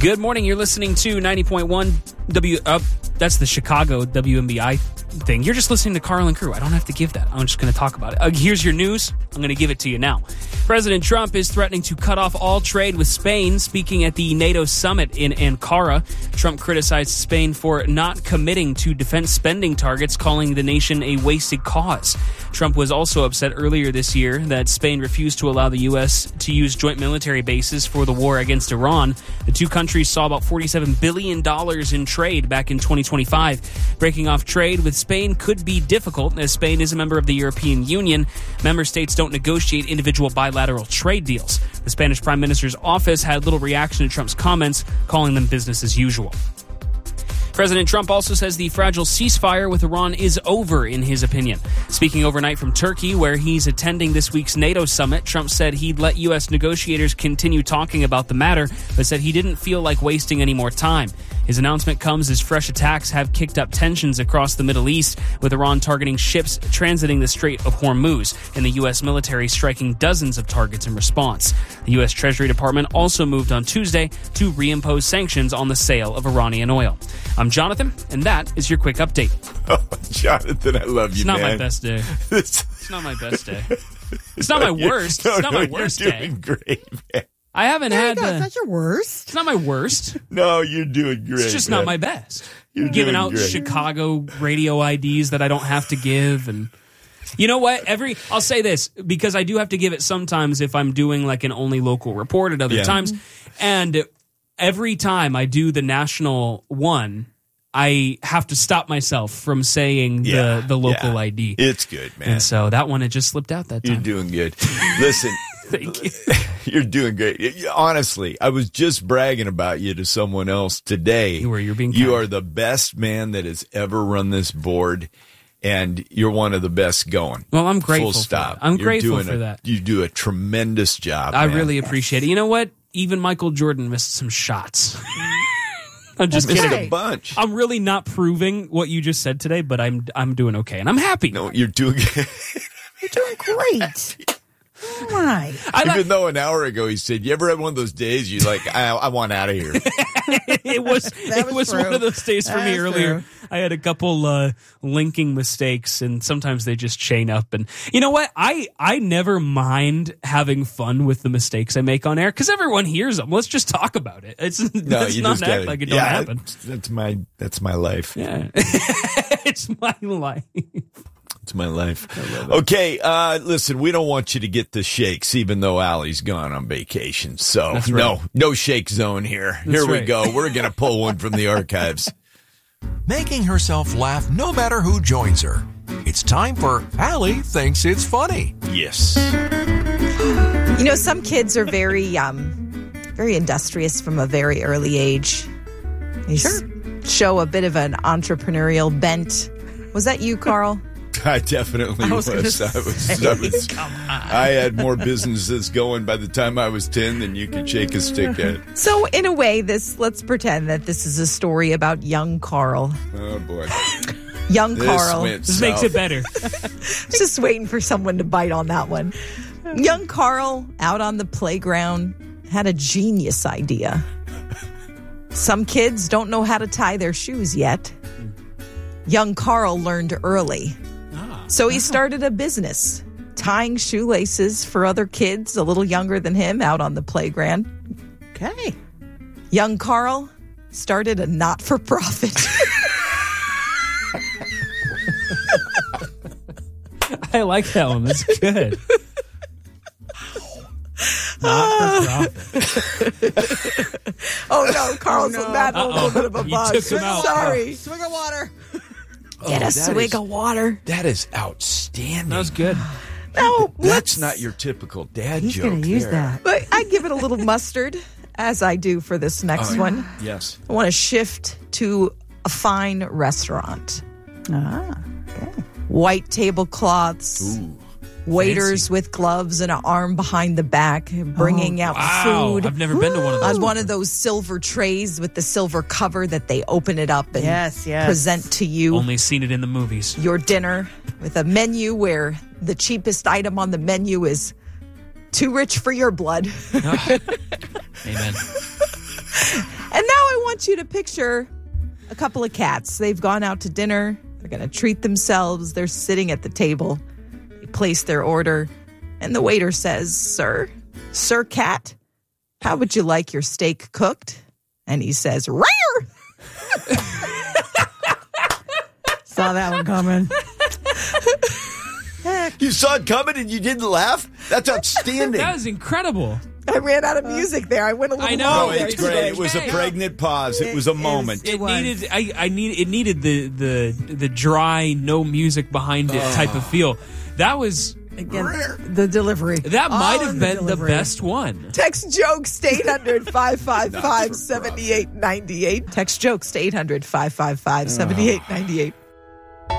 Good morning. You're listening to 90.1 that's the Chicago WMBI thing. You're just listening to Carl and Crew. I don't have to give that. I'm just going to talk about it. Here's your news. I'm going to give it to you now. President Trump is threatening to cut off all trade with Spain. Speaking at the NATO summit in Ankara, Trump criticized Spain for not committing to defense spending targets, calling the nation a wasted cause. Trump was also upset earlier this year that Spain refused to allow the U.S. to use joint military bases for the war against Iran. The two countries saw about $47 billion in trade back in 2025. Breaking off trade with Spain could be difficult, as Spain is a member of the European Union. Member states don't negotiate individual bilateral trade deals. The Spanish Prime Minister's office had little reaction to Trump's comments, calling them business as usual. President Trump also says the fragile ceasefire with Iran is over, in his opinion. Speaking overnight from Turkey, where he's attending this week's NATO summit, Trump said he'd let U.S. negotiators continue talking about the matter, but said he didn't feel like wasting any more time. His announcement comes as fresh attacks have kicked up tensions across the Middle East, with Iran targeting ships transiting the Strait of Hormuz, and the U.S. military striking dozens of targets in response. The U.S. Treasury Department also moved on Tuesday to reimpose sanctions on the sale of Iranian oil. I'm Jonathan, and that is your quick update. Oh, Jonathan, I love you, man. It's not my best day. It's not my best day. It's not my worst. It's not my worst day. You're doing great, man. I haven't had... It's not your worst. It's not my worst. No, you're doing great. It's just man. not my best. You're giving out great. Chicago radio IDs that I don't have to give, and you know what? I'll say this, because I do have to give it sometimes if I'm doing like an only local report at other times, and every time I do the national one, I have to stop myself from saying the local ID. It's good, man. And so that one, it just slipped out that time. You're doing good. Listen. Thank you. You're doing great. Honestly, I was just bragging about you to someone else today. You're being kind. You are the best man that has ever run this board, and you're one of the best going. Well, I'm grateful. Full stop. I'm grateful for that. You do a tremendous job. I man. really appreciate it. You know what? Even Michael Jordan missed some shots. I'm just missed kidding. a bunch. I'm really not proving what you just said today, but I'm doing okay, and I'm happy. No, you're doing. You're doing great. All right. Even though an hour ago he said, "You ever had one of those days you like, I want out of here." It was one of those days for me earlier. True. I had a couple linking mistakes, and sometimes they just chain up. And you know what? I never mind having fun with the mistakes I make on air because everyone hears them. Let's just talk about it. Let's not act like it don't happen. That's my life. Yeah, it's my life. It's my life. Okay, listen, we don't want you to get the shakes, even though Allie's gone on vacation. So, right. No shake zone here. Here we go. We're going to pull one from the archives. Making herself laugh no matter who joins her. It's time for Allie Thinks It's Funny. Yes. You know, some kids are very industrious from a very early age. They show a bit of an entrepreneurial bent. Was that you, Carl? I definitely was. I had more businesses going by the time I was 10 than you could shake a stick at. So, in a way, let's pretend that this is a story about young Carl. Oh, boy. Young Carl. This makes it better. Just waiting for someone to bite on that one. Young Carl, out on the playground, had a genius idea. Some kids don't know how to tie their shoes yet. Young Carl learned early. So he started a business, tying shoelaces for other kids a little younger than him out on the playground. Okay. Young Carl started a not-for-profit. I like that one. That's good. Not-for-profit. Oh, no. Carl's a little bit of a bug. You took him out. Sorry. Swig of water. Get a swig of water. That is outstanding. That was good. No, that's not your typical dad He's joke. He's going to use that. But I give it a little mustard, as I do for this next one. Yes. I want to shift to a fine restaurant. Okay. White tablecloths. Ooh. Waiters with gloves and an arm behind the back, bringing out food. I've never been to one of those. On one of those silver trays with the silver cover that they open it up and present to you. Only seen it in the movies. Your dinner with a menu where the cheapest item on the menu is too rich for your blood. Amen. And want you to picture a couple of cats. They've gone out to dinner. They're going to treat themselves. They're sitting at the table. They place their order. And the waiter says, Sir cat, how would you like your steak cooked? And he says, Rare! Saw that one coming. You saw it coming and you didn't laugh? That's outstanding. That was incredible. I ran out of music there. I went a little I know. long No, there it's today. great. It was a pregnant pause. It was a moment. It was. needed. It needed the dry, no music behind it type of feel. That was. Again, the delivery. That might have been the delivery. best one. Text jokes to 800-555-7898. Text jokes to 800-555-7898.